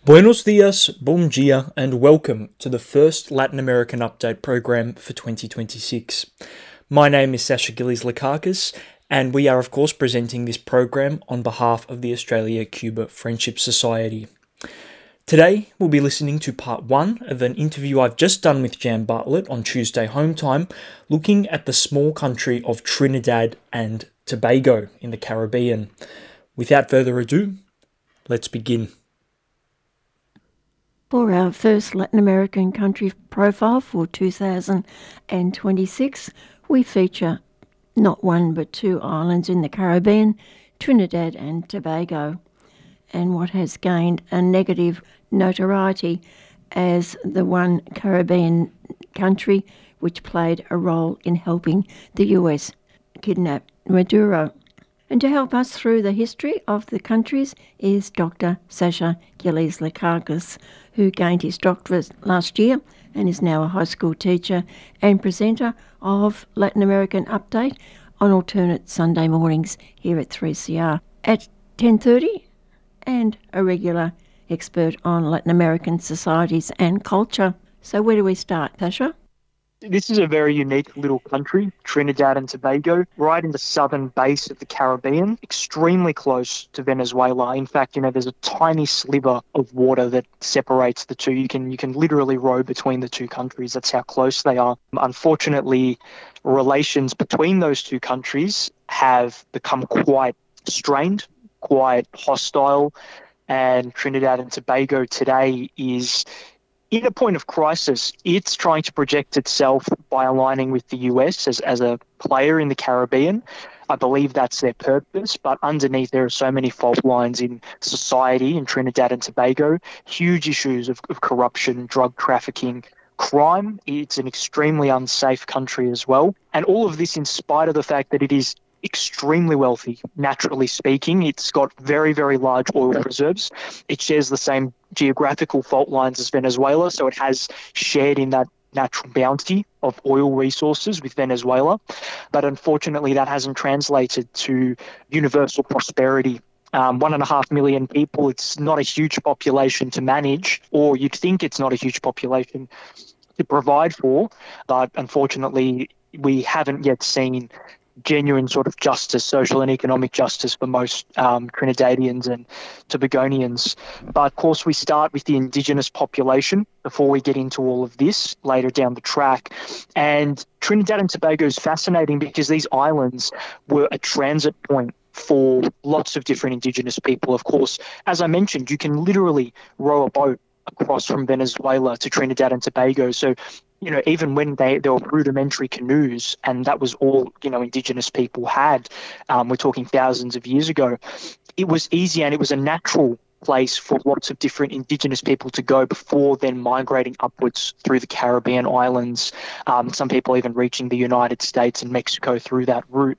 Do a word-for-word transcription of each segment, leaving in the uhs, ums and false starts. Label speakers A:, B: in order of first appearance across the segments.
A: Buenos dias, bom dia, and welcome to the first Latin American Update program for twenty twenty-six. My name is Sasha Gillies Lakakis, and we are, of course, presenting this program on behalf of the Australia-Cuba Friendship Society. Today, we'll be listening to part one of an interview I've just done with Jan Bartlett on Tuesday home time, looking at the small country of Trinidad and Tobago in the Caribbean. Without further ado, let's begin.
B: For our first Latin American country profile for two thousand twenty-six, we feature not one but two islands in the Caribbean, Trinidad and Tobago, and what has gained a negative notoriety as the one Caribbean country which played a role in helping the U S kidnap Maduro. And to help us through the history of the countries is Doctor Sasha Gillies Lakakis, who gained his doctorate last year and is now a high school teacher and presenter of Latin American Update on alternate Sunday mornings here at three C R at ten thirty, and a regular expert on Latin American societies and culture. So where do we start, Sasha?
C: This is a very unique little country, Trinidad and Tobago, right in the southern base of the Caribbean, extremely close to Venezuela. In fact, you know, there's a tiny sliver of water that separates the two. You can you can literally row between the two countries. That's how close they are. Unfortunately, relations between those two countries have become quite strained, quite hostile, and Trinidad and Tobago today is in a point of crisis. It's trying to project itself by aligning with the U S as, as a player in the Caribbean. I believe that's their purpose, but underneath there are so many fault lines in society in Trinidad and Tobago, huge issues of, of corruption, drug trafficking, crime. It's an extremely unsafe country as well. And all of this in spite of the fact that it is extremely wealthy, naturally speaking. It's got very, very large oil reserves. It shares the same geographical fault lines as Venezuela, so it has shared in that natural bounty of oil resources with Venezuela. But unfortunately, that hasn't translated to universal prosperity. Um, one and a half million people, it's not a huge population to manage, or you'd think it's not a huge population to provide for, but unfortunately, we haven't yet seen genuine sort of justice, social and economic justice for most um, Trinidadians and Tobagonians. But of course, we start with the indigenous population before we get into all of this later down the track. And Trinidad and Tobago is fascinating because these islands were a transit point for lots of different indigenous people. Of course, as I mentioned, you can literally row a boat across from Venezuela to Trinidad and Tobago. So, you know, even when they there were rudimentary canoes, and that was all, you know, indigenous people had, um, we're talking thousands of years ago, it was easy and it was a natural place for lots of different indigenous people to go before then migrating upwards through the Caribbean islands, um, some people even reaching the United States and Mexico through that route.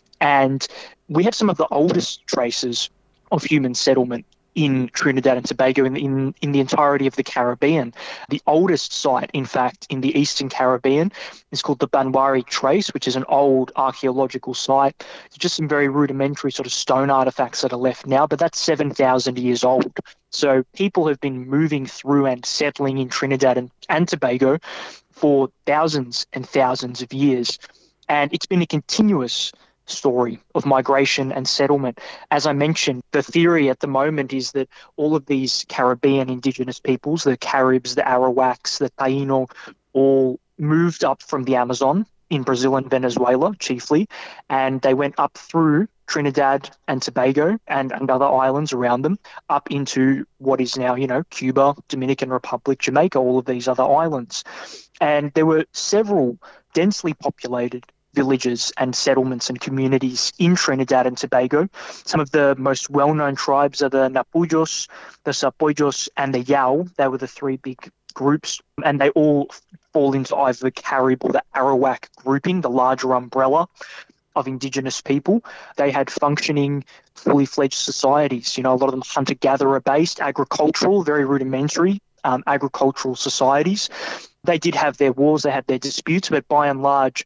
C: And we have some of the oldest traces of human settlement in Trinidad and Tobago, in, in in the entirety of the Caribbean. The oldest site, in fact, in the Eastern Caribbean is called the Banwari Trace, which is an old archaeological site. It's just some very rudimentary sort of stone artifacts that are left now, but that's seven thousand years old. So people have been moving through and settling in Trinidad and, and Tobago for thousands and thousands of years. And it's been a continuous story of migration and settlement. As I mentioned, the theory at the moment is that all of these Caribbean indigenous peoples, the Caribs, the Arawaks, the Taino, all moved up from the Amazon in Brazil and Venezuela chiefly, and they went up through Trinidad and Tobago and, and other islands around them up into what is now, you know, Cuba, Dominican Republic, Jamaica, all of these other islands. And there were several densely populated villages and settlements and communities in Trinidad and Tobago. Some of the most well-known tribes are the Napujos, the Sapojos, and the Yao. They were the three big groups, and they all fall into either the Carib or the Arawak grouping, the larger umbrella of indigenous people. They had functioning, fully fledged societies. You know, a lot of them hunter-gatherer based, agricultural, very rudimentary um, agricultural societies. They did have their wars, they had their disputes, but by and large,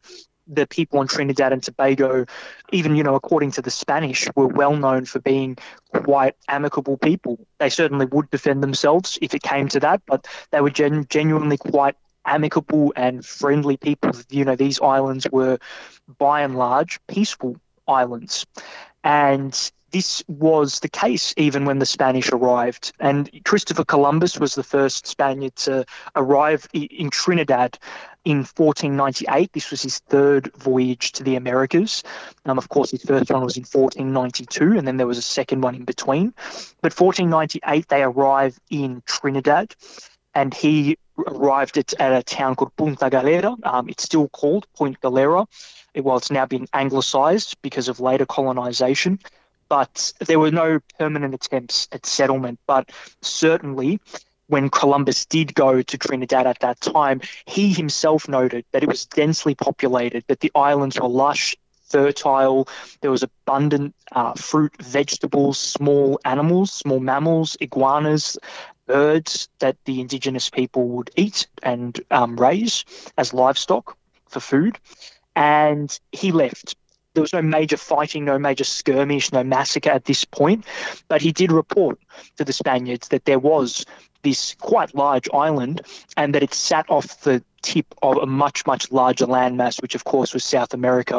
C: the people on Trinidad and Tobago, even, you know, according to the Spanish, were well known for being quite amicable people. They certainly would defend themselves if it came to that, but they were gen- genuinely quite amicable and friendly people. You know, these islands were, by and large, peaceful islands. And this was the case even when the Spanish arrived. And Christopher Columbus was the first Spaniard to arrive in Trinidad in fourteen ninety-eight. This was his third voyage to the Americas. Um, of course, his first one was in fourteen ninety-two, and then there was a second one in between. But fourteen ninety-eight, they arrived in Trinidad, and he arrived at, at a town called Punta Galera. Um, it's still called Point Galera, while it's now been anglicised because of later colonisation. But there were no permanent attempts at settlement. But certainly, when Columbus did go to Trinidad at that time, he himself noted that it was densely populated, that the islands were lush, fertile, there was abundant uh, fruit, vegetables, small animals, small mammals, iguanas, birds that the indigenous people would eat and um, raise as livestock for food. And he left. There was no major fighting, no major skirmish, no massacre at this point, but he did report to the Spaniards that there was this quite large island and that it sat off the tip of a much, much larger landmass, which of course was South America.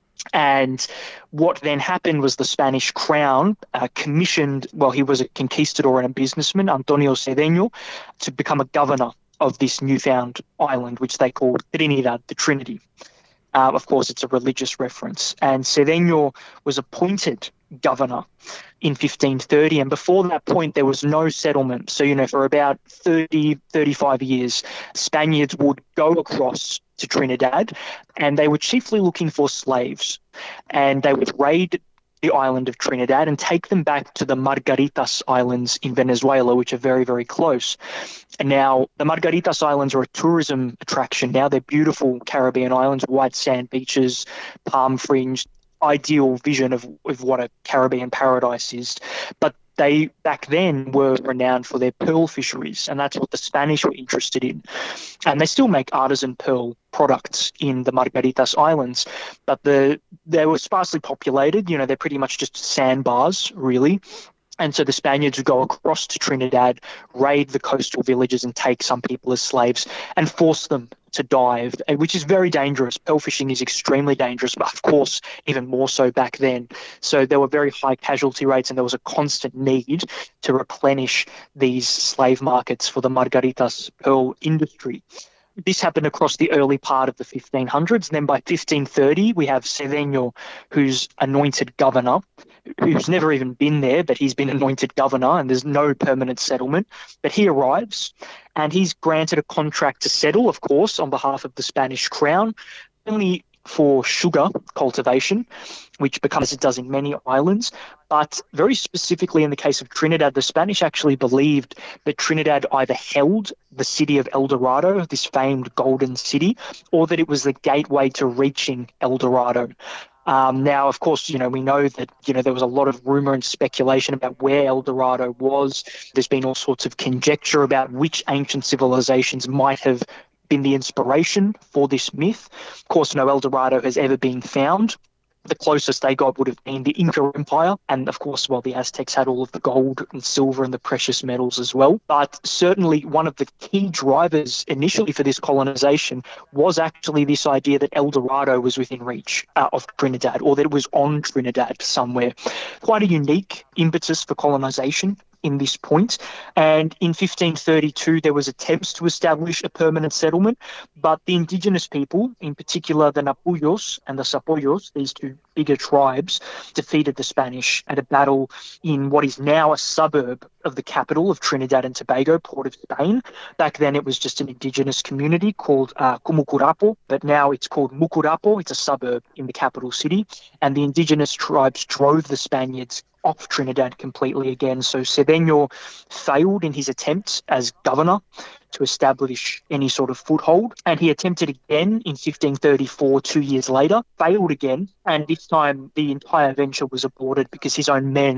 C: And what then happened was the Spanish crown uh, commissioned, well, he was a conquistador and a businessman, Antonio Cedeño, to become a governor of this newfound island, which they called Trinidad, the Trinity. Uh, of course, it's a religious reference. And Cedeño was appointed governor in fifteen thirty. And before that point, there was no settlement. So, you know, for about thirty, thirty-five years, Spaniards would go across to Trinidad, and they were chiefly looking for slaves. And they would raid the island of Trinidad and take them back to the Margaritas Islands in Venezuela, which are very, very close. And now the Margaritas Islands are a tourism attraction now. They're beautiful Caribbean islands, white sand beaches, palm fringe, ideal vision of, of what a Caribbean paradise is. But they back then were renowned for their pearl fisheries, and that's what the Spanish were interested in. And they still make artisan pearl products in the Margaritas Islands, but the they were sparsely populated. You know, they're pretty much just sandbars, really. And so the Spaniards would go across to Trinidad, raid the coastal villages and take some people as slaves and force them to dive, which is very dangerous. Pearl fishing is extremely dangerous, but of course, even more so back then. So there were very high casualty rates, and there was a constant need to replenish these slave markets for the Margaritas pearl industry. This happened across the early part of the fifteen hundreds. And then by fifteen thirty, we have Cedeño, who's anointed governor, who's never even been there, but he's been anointed governor, and there's no permanent settlement. But he arrives, and he's granted a contract to settle, of course, on behalf of the Spanish crown, only for sugar cultivation, which becomes, as it does in many islands. But very specifically in the case of Trinidad, the Spanish actually believed that Trinidad either held the city of El Dorado, this famed golden city, or that it was the gateway to reaching El Dorado. Um, now, of course, you know, we know that, you know, there was a lot of rumor and speculation about where El Dorado was. There's been all sorts of conjecture about which ancient civilizations might have been the inspiration for this myth. Of course, no El Dorado has ever been found. The closest they got would have been the Inca Empire. And of course, well, the Aztecs had all of the gold and silver and the precious metals as well. But certainly one of the key drivers initially for this colonization was actually this idea that El Dorado was within reach uh, of Trinidad, or that it was on Trinidad somewhere. Quite a unique impetus for colonization in this point. And in fifteen thirty-two, there was attempts to establish a permanent settlement, but the indigenous people, in particular the Napuyos and the Sapoyos, these two bigger tribes, defeated the Spanish at a battle in what is now a suburb of the capital of Trinidad and Tobago, Port of Spain. Back then it was just an indigenous community called uh, Cumucurapo, but now it's called Mucurapo. It's a suburb in the capital city, and the indigenous tribes drove the Spaniards off Trinidad completely again. So Cedeño failed in his attempts as governor to establish any sort of foothold, and he attempted again in fifteen thirty-four, two years later, failed again, and this time the entire venture was aborted because his own men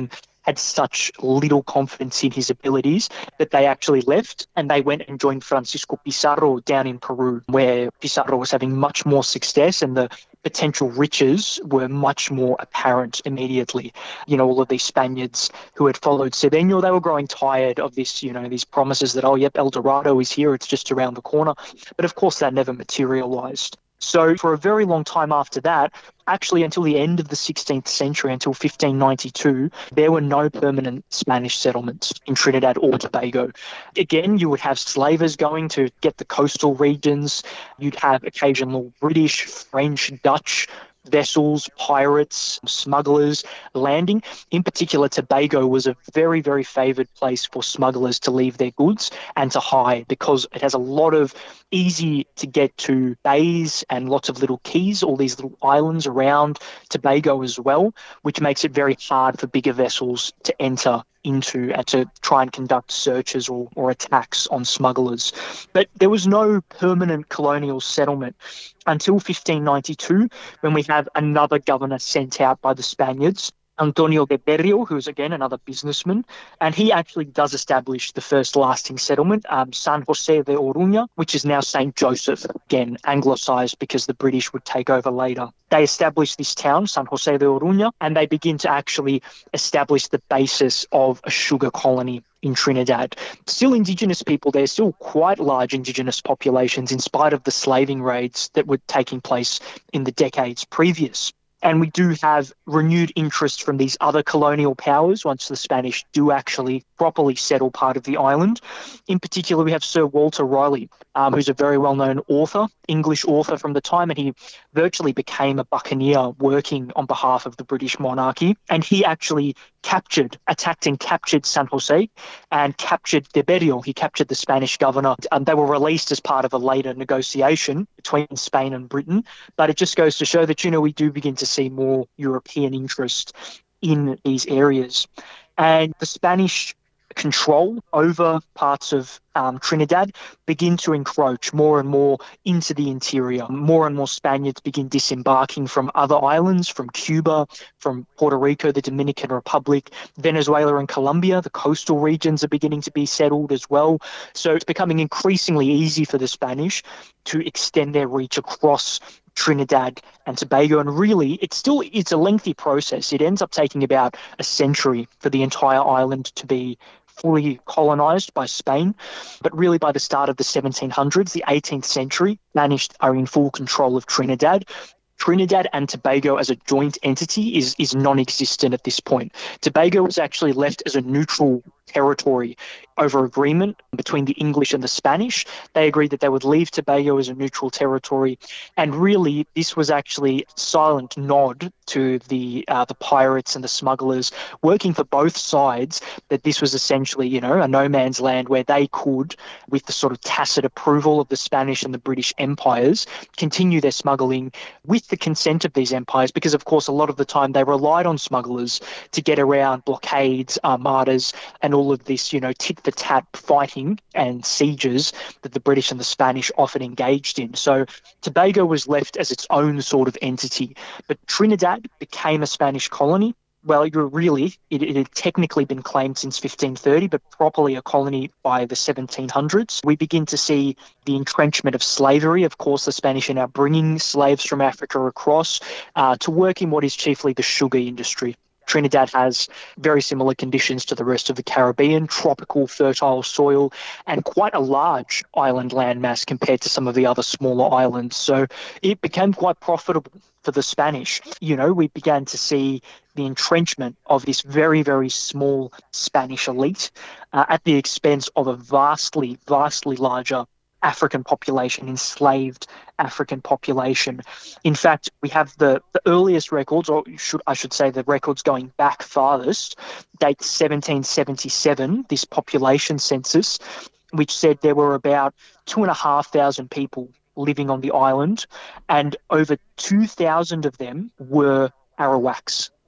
C: had such little confidence in his abilities that they actually left and they went and joined Francisco Pizarro down in Peru, where Pizarro was having much more success and the potential riches were much more apparent immediately. You know, all of these Spaniards who had followed Cerdeño, they were growing tired of this, you know, these promises that, oh, yep, El Dorado is here, it's just around the corner. But of course, that never materialized. So for a very long time after that, actually until the end of the sixteenth century, until fifteen ninety-two, there were no permanent Spanish settlements in Trinidad or Tobago. Again, you would have slavers going to get the coastal regions. You'd have occasional British, French, Dutch vessels, pirates, smugglers landing. In particular, Tobago was a very, very favoured place for smugglers to leave their goods and to hide because it has a lot of easy to get to bays and lots of little keys, all these little islands around Tobago as well, which makes it very hard for bigger vessels to enter into and to try and conduct searches or, or attacks on smugglers. But there was no permanent colonial settlement until fifteen ninety-two, when we have another governor sent out by the Spaniards, Antonio de Berrio, who's again another businessman, and he actually does establish the first lasting settlement, um, San Jose de Oruña, which is now Saint Joseph, again anglicised because the British would take over later. They establish this town, San Jose de Oruña, and they begin to actually establish the basis of a sugar colony in Trinidad. Still indigenous people, there's still quite large indigenous populations in spite of the slaving raids that were taking place in the decades previous. And we do have renewed interest from these other colonial powers once the Spanish do actually properly settle part of the island. In particular, we have Sir Walter Raleigh, um, who's a very well-known author, English author from the time, and he virtually became a buccaneer working on behalf of the British monarchy. And he actually captured, attacked and captured San Jose and captured de Berrio. He captured the Spanish governor. And they were released as part of a later negotiation between Spain and Britain. But it just goes to show that, you know, we do begin to see more European interest in these areas. And the Spanish control over parts of um, Trinidad begin to encroach more and more into the interior. More and more Spaniards begin disembarking from other islands, from Cuba, from Puerto Rico, the Dominican Republic, Venezuela and Colombia. The coastal regions are beginning to be settled as well. So it's becoming increasingly easy for the Spanish to extend their reach across Trinidad and Tobago, and really it's still it's a lengthy process. It ends up taking about a century for the entire island to be fully colonized by Spain. But really by the start of the seventeen hundreds, the eighteenth century, Spanish are in full control of Trinidad. Trinidad and Tobago as a joint entity is, is non-existent at this point. Tobago was actually left as a neutral territory over agreement between the English and the Spanish. They agreed that they would leave Tobago as a neutral territory. And really, this was actually a silent nod to the uh, the pirates and the smugglers working for both sides, that this was essentially, you know, a no man's land where they could, with the sort of tacit approval of the Spanish and the British empires, continue their smuggling with the consent of these empires, because of course a lot of the time they relied on smugglers to get around blockades, armadas, and all of this, you know, tit-for-tat fighting and sieges that the British and the Spanish often engaged in. So Tobago was left as its own sort of entity, but Trinidad became a Spanish colony. Well, you're really, it, it had technically been claimed since fifteen thirty, but properly a colony by the seventeen hundreds. We begin to see the entrenchment of slavery. Of course, the Spanish are now bringing slaves from Africa across uh, to work in what is chiefly the sugar industry. Trinidad has very similar conditions to the rest of the Caribbean, tropical, fertile soil, and quite a large island landmass compared to some of the other smaller islands. So it became quite profitable for the Spanish. You know, we began to see the entrenchment of this very, very small Spanish elite uh, at the expense of a vastly, vastly larger African population, enslaved African population. In fact, we have the, the earliest records, or should I should say the records going back farthest, date seventeen seventy-seven, this population census, which said there were about two and a half thousand people living on the island, and over two thousand of them were Arawaks.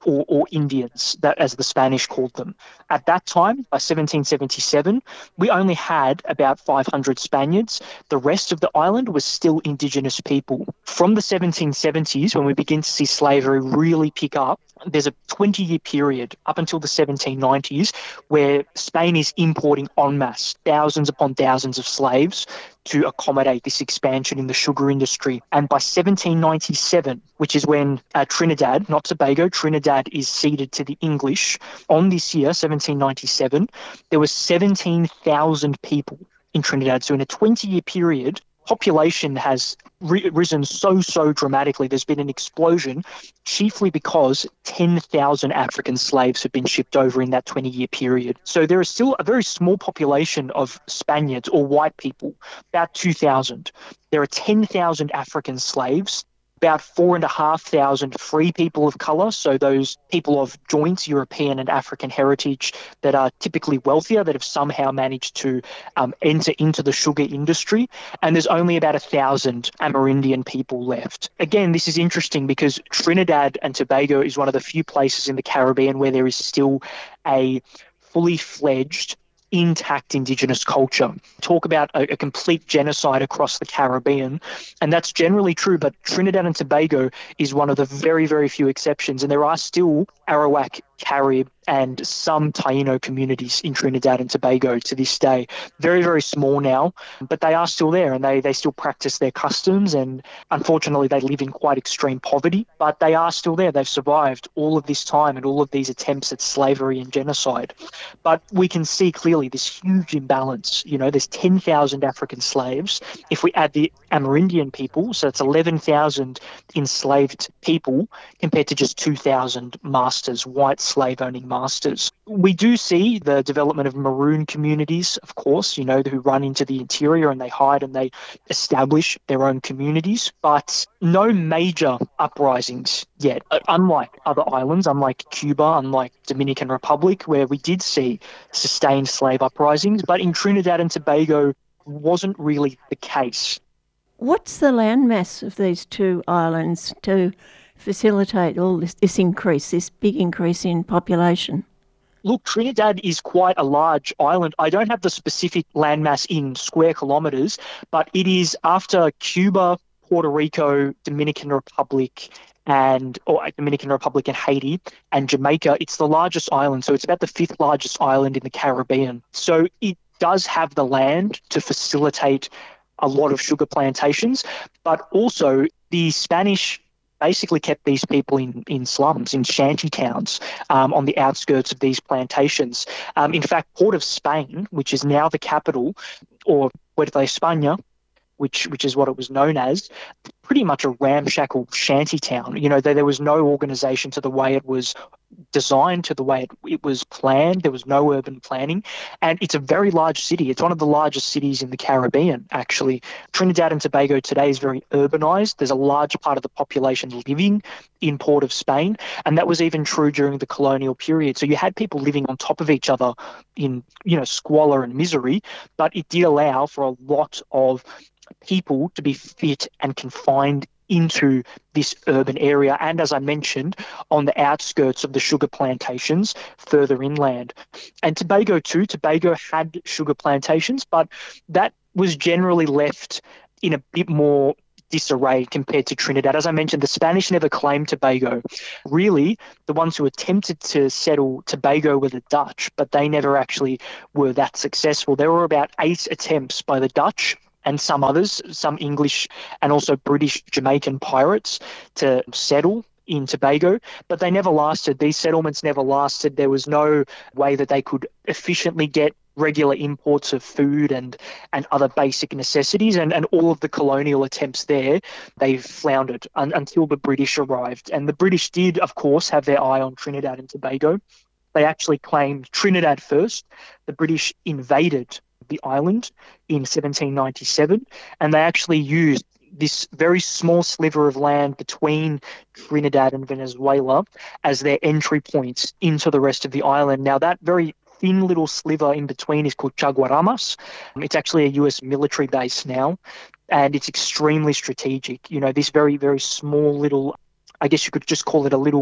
C: or, or Indians, that as the Spanish called them. At that time, by seventeen seventy-seven, we only had about five hundred Spaniards. The rest of the island was still indigenous people. From the seventeen seventies, when we begin to see slavery really pick up, there's a twenty-year period up until the seventeen nineties where Spain is importing en masse thousands upon thousands of slaves to accommodate this expansion in the sugar industry. And by seventeen ninety-seven, which is when uh, Trinidad, not Tobago, Trinidad is ceded to the English, on this year, seventeen ninety-seven, there were seventeen thousand people in Trinidad. So in a twenty-year period, population has ri- risen so, so dramatically. There's been an explosion, chiefly because ten thousand African slaves have been shipped over in that twenty-year period. So there is still a very small population of Spaniards or white people, about two thousand. There are ten thousand African slaves, about four and a half thousand free people of colour, so those people of joint European and African heritage that are typically wealthier, that have somehow managed to um, enter into the sugar industry, and there's only about a thousand Amerindian people left. Again, this is interesting because Trinidad and Tobago is one of the few places in the Caribbean where there is still a fully fledged intact Indigenous culture. Talk about a, a complete genocide across the Caribbean, and that's generally true, but Trinidad and Tobago is one of the very, very few exceptions, and there are still Arawak, Carib, and some Taino communities in Trinidad and Tobago to this day. Very, very small now, but they are still there, and they, they still practice their customs, and unfortunately they live in quite extreme poverty, but they are still there. They've survived all of this time and all of these attempts at slavery and genocide. But we can see clearly this huge imbalance. You know, there's ten thousand African slaves. If we add the Amerindian people, so it's eleven thousand enslaved people compared to just two thousand masters, white slave-owning masters. We do see the development of maroon communities, of course, you know, who run into the interior and they hide and they establish their own communities, but no major uprisings yet. Unlike other islands, unlike Cuba, unlike Dominican Republic, where we did see sustained slave uprisings, but in Trinidad and Tobago wasn't really the case.
B: What's the landmass of these two islands to facilitate all this, this increase, this big increase in population?
C: Look, Trinidad is quite a large island. I don't have the specific landmass in square kilometres, but it is after Cuba, Puerto Rico, Dominican Republic, and or Dominican Republic and Haiti and Jamaica, it's the largest island. So it's about the fifth largest island in the Caribbean. So it does have the land to facilitate a lot of sugar plantations, but also the Spanish basically kept these people in, in slums, in shanty towns, um, on the outskirts of these plantations. Um, in fact, Port of Spain, which is now the capital, or Puerto España, which which is what it was known as, pretty much a ramshackle shanty town. You know, there, there was no organisation to the way it was designed, to the way it, it was planned. There was no urban planning. And it's a very large city. It's one of the largest cities in the Caribbean, actually. Trinidad and Tobago today is very urbanised. There's a large part of the population living in Port of Spain. And that was even true during the colonial period. So you had people living on top of each other in, you know, squalor and misery, but it did allow for a lot of people to be fit and confined into this urban area, and as I mentioned, on the outskirts of the sugar plantations further inland. And Tobago too, Tobago had sugar plantations, but that was generally left in a bit more disarray compared to Trinidad. As I mentioned, the Spanish never claimed Tobago. Really, the ones who attempted to settle Tobago were the Dutch, but they never actually were that successful. There were about eight attempts by the Dutch and some others, some English and also British Jamaican pirates to settle in Tobago, but they never lasted. These settlements never lasted. There was no way that they could efficiently get regular imports of food and, and other basic necessities, and, and all of the colonial attempts there, they floundered un, until the British arrived. And the British did, of course, have their eye on Trinidad and Tobago. They actually claimed Trinidad first. The British invaded the island in seventeen ninety-seven, and they actually used this very small sliver of land between Trinidad and Venezuela as their entry points into the rest of the island. Now, that very thin little sliver in between is called Chaguaramas. It's actually a U S military base now, and it's extremely strategic. You know, this very, very small little, I guess you could just call it a little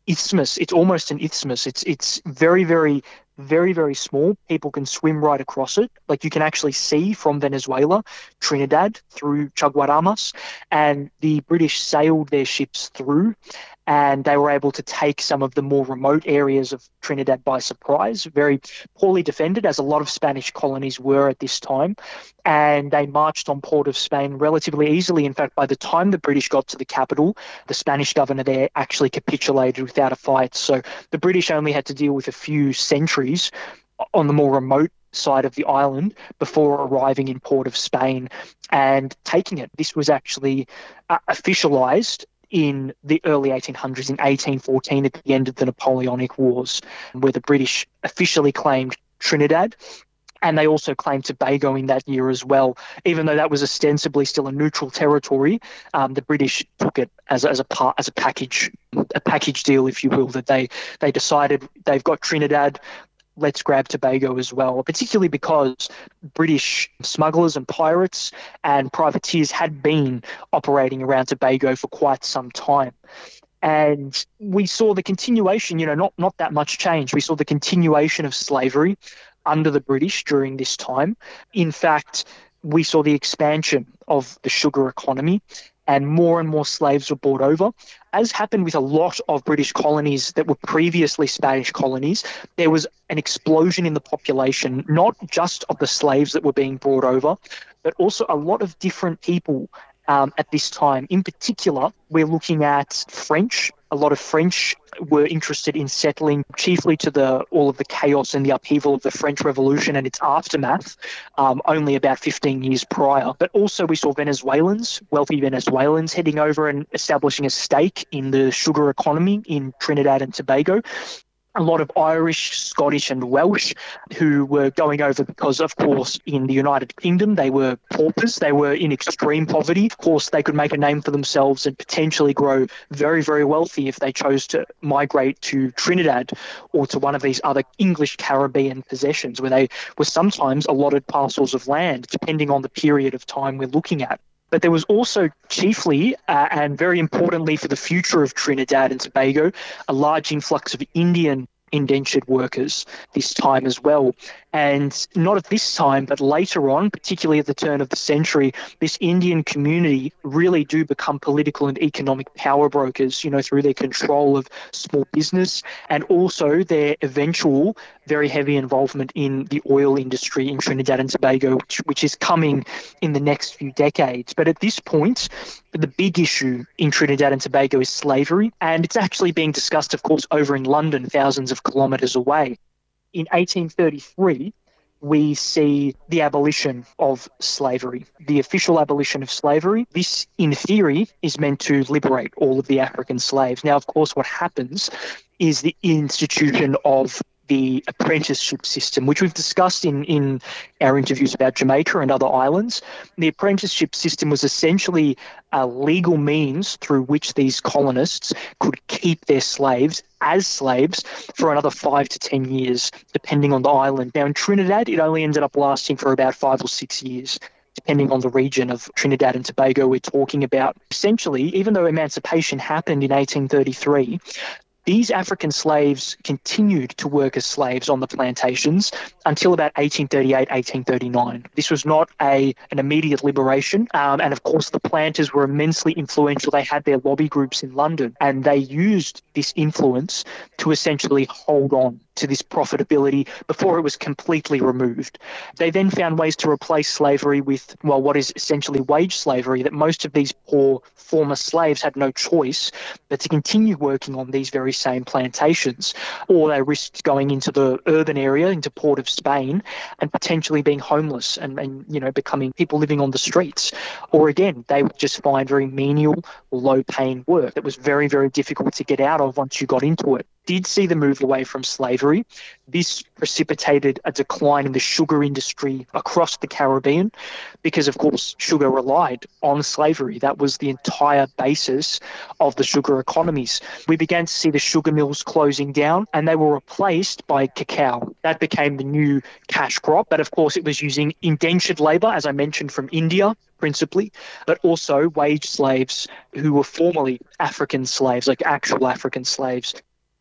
C: isthmus. It's almost an isthmus. It's it's very, very, very, very small. People can swim right across it. Like you can actually see from Venezuela, Trinidad through Chaguaramas, and the British sailed their ships through, and they were able to take some of the more remote areas of Trinidad by surprise, very poorly defended, as a lot of Spanish colonies were at this time. And they marched on Port of Spain relatively easily. In fact, by the time the British got to the capital, the Spanish governor there actually capitulated without a fight. So the British only had to deal with a few sentries on the more remote side of the island before arriving in Port of Spain and taking it. This was actually uh, officialised in the early eighteen hundreds, in eighteen fourteen, at the end of the Napoleonic Wars, where the British officially claimed Trinidad. And they also claimed Tobago in that year as well. Even though that was ostensibly still a neutral territory, um, the British took it as a, as a part, as a package, a package deal, if you will, that they they decided they've got Trinidad, let's grab Tobago as well, particularly because British smugglers and pirates and privateers had been operating around Tobago for quite some time. And we saw the continuation, you know, not, not that much change. We saw the continuation of slavery under the British during this time. In fact, we saw the expansion of the sugar economy, and more and more slaves were brought over. As happened with a lot of British colonies that were previously Spanish colonies, there was an explosion in the population, not just of the slaves that were being brought over, but also a lot of different people um, at this time. In particular, we're looking at French. A lot of French were interested in settling, chiefly to the all of the chaos and the upheaval of the French Revolution and its aftermath, um, only about fifteen years prior. But also we saw Venezuelans, wealthy Venezuelans, heading over and establishing a stake in the sugar economy in Trinidad and Tobago. A lot of Irish, Scottish and Welsh who were going over because, of course, in the United Kingdom, they were paupers. They were in extreme poverty. Of course, they could make a name for themselves and potentially grow very, very wealthy if they chose to migrate to Trinidad or to one of these other English Caribbean possessions where they were sometimes allotted parcels of land, depending on the period of time we're looking at. But there was also chiefly, uh, and very importantly for the future of Trinidad and Tobago, a large influx of Indian indentured workers this time as well. And not at this time, but later on, particularly at the turn of the century, this Indian community really do become political and economic power brokers, you know, through their control of small business and also their eventual very heavy involvement in the oil industry in Trinidad and Tobago, which, which is coming in the next few decades. But at this point, the big issue in Trinidad and Tobago is slavery, and it's actually being discussed, of course, over in London, thousands of kilometres away. In eighteen thirty-three, we see the abolition of slavery, the official abolition of slavery. This, in theory, is meant to liberate all of the African slaves. Now, of course, what happens is the institution of the apprenticeship system, which we've discussed in, in our interviews about Jamaica and other islands. The apprenticeship system was essentially a legal means through which these colonists could keep their slaves as slaves for another five to ten years, depending on the island. Now, in Trinidad, it only ended up lasting for about five or six years. Depending on the region of Trinidad and Tobago we're talking about. Essentially, even though emancipation happened in eighteen thirty-three, these African slaves continued to work as slaves on the plantations until about eighteen thirty-eight, eighteen thirty-nine. This was not a an immediate liberation. Um, and of course, the planters were immensely influential. They had their lobby groups in London, and they used this influence to essentially hold on to this profitability before it was completely removed. They then found ways to replace slavery with, well, what is essentially wage slavery, that most of these poor former slaves had no choice but to continue working on these very same plantations, or they risked going into the urban area, into Port of Spain, and potentially being homeless and, and you know, becoming people living on the streets. Or again, they would just find very menial, low-paying work that was very, very difficult to get out of once you got into it. Did see the move away from slavery. This precipitated a decline in the sugar industry across the Caribbean because, of course, sugar relied on slavery. That was the entire basis of the sugar economies. We began to see the sugar mills closing down, and they were replaced by cacao. That became the new cash crop, but of course it was using indentured labour, as I mentioned, from India principally, but also wage slaves who were formerly African slaves, like actual African slaves.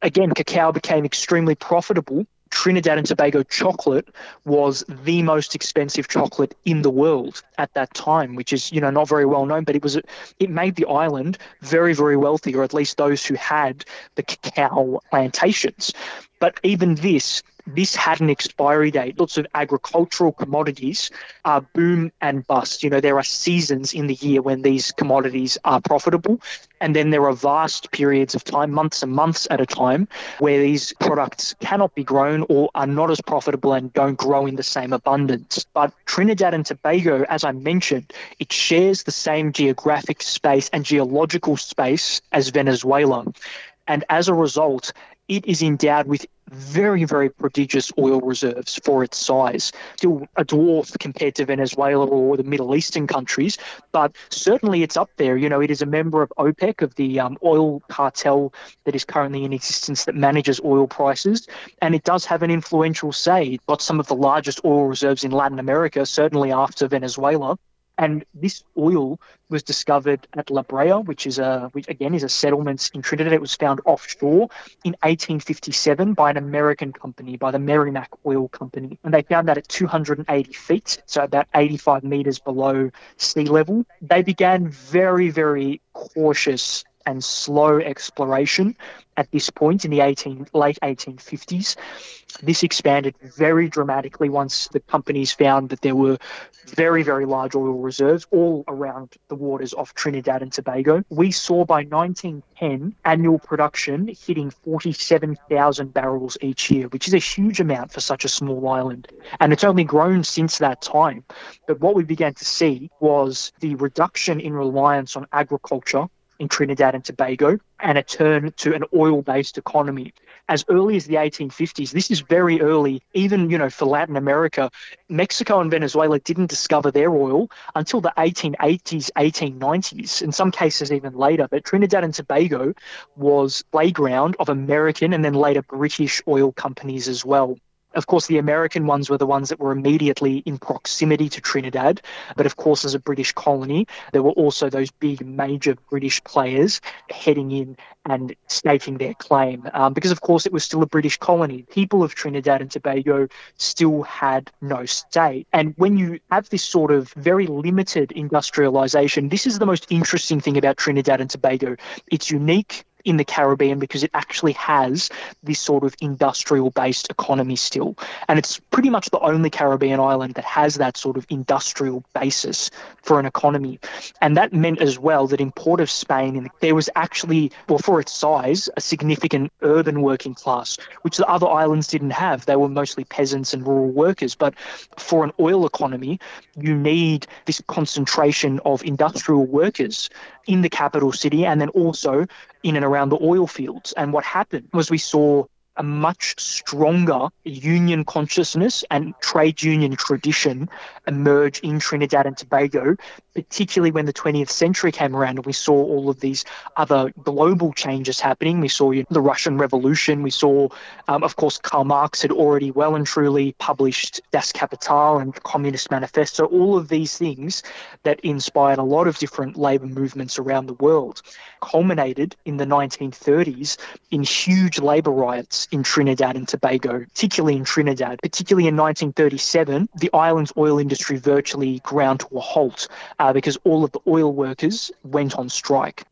C: again, cacao became extremely profitable. Trinidad and Tobago chocolate was the most expensive chocolate in the world at that time, which is, you know, not very well known, but it was it made the island very, very wealthy, or at least those who had the cacao plantations. But even this, this had an expiry date. Lots of agricultural commodities are boom and bust. You know, there are seasons in the year when these commodities are profitable, and then there are vast periods of time, months and months at a time, where these products cannot be grown or are not as profitable and don't grow in the same abundance. But Trinidad and Tobago, as I mentioned, it shares the same geographic space and geological space as Venezuela. And as a result, it is endowed with very, very prodigious oil reserves for its size. Still a dwarf compared to Venezuela or the Middle Eastern countries, but certainly it's up there. You know, it is a member of OPEC, of the um, oil cartel that is currently in existence that manages oil prices, and it does have an influential say. It's got some of the largest oil reserves in Latin America, certainly after Venezuela. And this oil was discovered at La Brea, which is a, which again is a settlement in Trinidad. It was found offshore in eighteen fifty-seven by an American company, by the Merrimack Oil Company. And they found that at two hundred eighty feet, so about eighty-five meters below sea level. They began very, very cautious and slow exploration at this point in the eighteen, late eighteen fifties. This expanded very dramatically once the companies found that there were very, very large oil reserves all around the waters of Trinidad and Tobago. We saw by nineteen ten annual production hitting forty-seven thousand barrels each year, which is a huge amount for such a small island. And it's only grown since that time. But what we began to see was the reduction in reliance on agriculture in Trinidad and Tobago, and a turn to an oil-based economy. As early as the eighteen fifties, this is very early, even, you know, for Latin America. Mexico and Venezuela didn't discover their oil until the eighteen eighties, eighteen nineties, in some cases even later. But Trinidad and Tobago was playground of American and then later British oil companies as well. Of course, the American ones were the ones that were immediately in proximity to Trinidad. But of course, as a British colony, there were also those big major British players heading in and staking their claim. Um, because, of course, it was still a British colony. People of Trinidad and Tobago still had no state. And when you have this sort of very limited industrialization, this is the most interesting thing about Trinidad and Tobago. It's unique in the Caribbean because it actually has this sort of industrial-based economy still. And it's pretty much the only Caribbean island that has that sort of industrial basis for an economy. And that meant as well that in Port of Spain, there was actually, well, for its size, a significant urban working class, which the other islands didn't have. They were mostly peasants and rural workers. But for an oil economy, you need this concentration of industrial workers in the capital city and then also in and around the oil fields. And what happened was we saw a much stronger union consciousness and trade union tradition emerge in Trinidad and Tobago, particularly when the twentieth century came around and we saw all of these other global changes happening. We saw you know, the Russian Revolution. We saw, um, of course, Karl Marx had already well and truly published Das Kapital and the Communist Manifesto, all of these things that inspired a lot of different labour movements around the world, culminated in the nineteen thirties in huge labour riots in Trinidad and Tobago, particularly in Trinidad. Particularly in nineteen thirty-seven, the island's oil industry virtually ground to a halt uh, because all of the oil workers went on strike.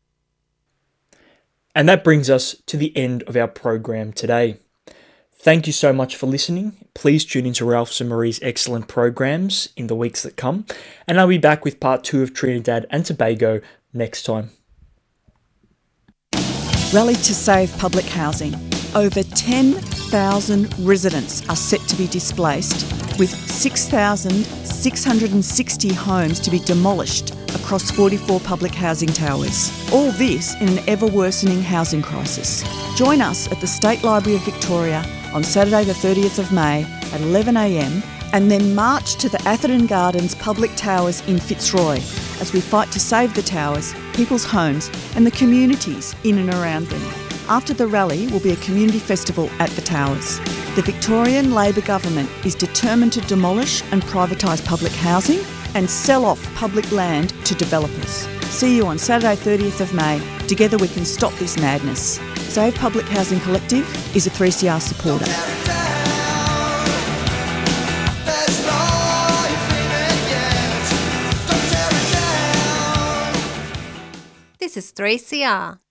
A: And that brings us to the end of our program today. Thank you so much for listening. Please tune into Ralph's and Marie's excellent programs in the weeks that come, and I'll be back with part two of Trinidad and Tobago next time.
D: Rally to save public housing. Over ten thousand residents are set to be displaced, with six thousand six hundred sixty homes to be demolished across forty-four public housing towers. All this in an ever-worsening housing crisis. Join us at the State Library of Victoria on Saturday the thirtieth of May at eleven a m and then march to the Atherton Gardens Public Towers in Fitzroy as we fight to save the towers, people's homes and the communities in and around them. After the rally will be a community festival at the towers. The Victorian Labor government is determined to demolish and privatise public housing and sell off public land to developers. See you on Saturday thirtieth of May. Together we can stop this madness. Save Public Housing Collective is a three C R supporter.
E: This is three C R.